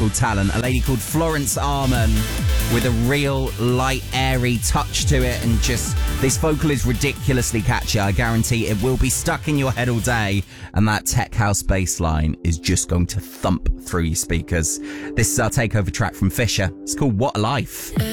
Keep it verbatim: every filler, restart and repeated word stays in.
vocal talent, a lady called Florence Arman, with a real light, airy touch to it, and just this vocal is ridiculously catchy. I guarantee it will be stuck in your head all day, and that tech house bass line is just going to thump through your speakers. This is our takeover track from Fisher. It's called What a Life.